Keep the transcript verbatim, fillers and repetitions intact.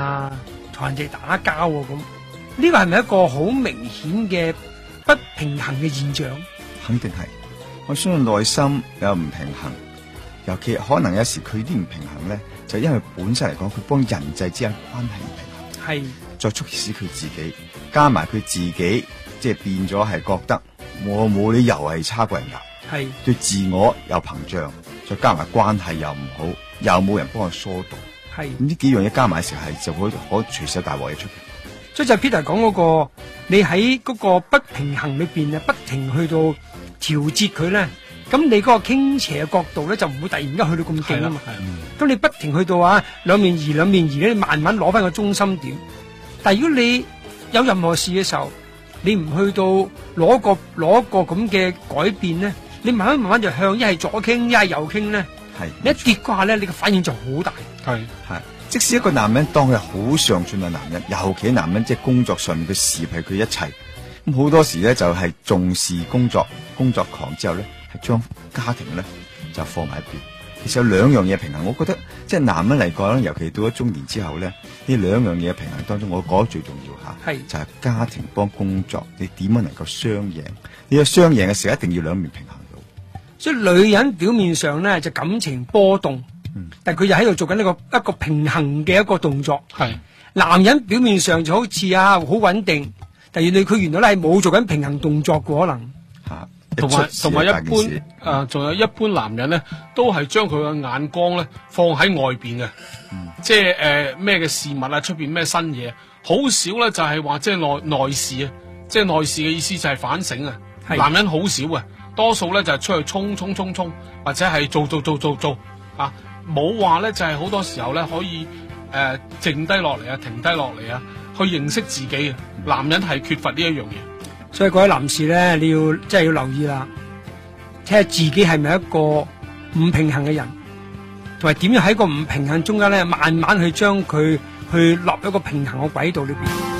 啊，同人哋打交啊咁，呢個係咪一個好明顯嘅不平衡嘅現象？ 肯定係，我相信內心有唔平衡，尤其可能有時佢啲唔平衡咧，就因為本身嚟講，佢幫人際之間關係唔平衡， 係再促使佢自己，加埋佢自己，即係變咗係覺得我冇理由係差過人㗎， 係對自我又膨脹，再加埋關係又唔好，又冇人幫佢疏導， 係咁呢幾樣嘢加埋時係就可可隨時有大鑊嘢出嘅。 所以就 Peter 講嗰個，你喺嗰個不平衡裏邊啊，不停去到調節佢咧，咁你嗰個傾斜嘅角度咧就唔會突然間去到咁勁啊嘛。咁你不停去到啊兩面移兩面移咧，你慢慢攞翻個中心點。但係如果你有任何事嘅時候，你唔去到攞個攞個咁嘅改變咧，你慢慢慢慢就向一係左傾一係右傾咧， 係你一跌嗰下咧，你嘅反應就好大。 係係，即使一個男人當佢係好上進嘅男人，尤其男人即係工作上面嘅事業係佢一切，咁好多時咧就係重視工作，工作狂之後咧係將家庭咧就放埋一邊。其實有兩樣嘢平衡，我覺得即係男人嚟講咧，尤其到咗中年之後咧，呢兩樣嘢平衡當中，我覺得最重要吓， 係就係家庭幫工作，你點樣能夠雙贏？你有雙贏嘅時候，一定要兩面平衡到。 所以女人表面上咧就感情波動，嗯、但係佢就喺度做緊一個一個平衡嘅一個動作。 係男人表面上就好似啊好穩定，但原來佢原來咧係冇做緊平衡動作嘅可能。 吓， 同埋同埋一般誒， 誒，仲有一般男人咧，都係將佢嘅眼光咧放喺外邊嘅， 嗯、 即係誒咩嘅事物啊，出邊咩新嘢，好少咧就係話即係內內視啊，即係內視嘅意思就係反省啊。男人好少啊，多數咧就係出去衝衝衝衝，或者係做做做做做啊，冇話咧就係好多時候咧可以誒靜低落嚟啊，停低落嚟啊，去認識自己啊。男人係缺乏呢一樣嘢。 所以各位男士咧，你要真係要留意啦，睇下自己係咪一個唔平衡嘅人，同埋點樣喺個唔平衡中間咧，慢慢去將佢去落一個平衡嘅軌道裏邊。